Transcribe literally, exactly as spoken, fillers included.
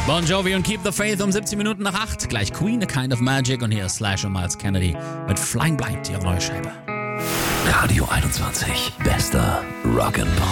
Bon Jovi und Keep the Faith um siebzehn Minuten nach acht. Gleich Queen, A Kind of Magic und hier ist Slash und Miles Kennedy mit Flying Blind, ihre neue Scheibe. Radio einundzwanzig, bester Rock'n'Pop.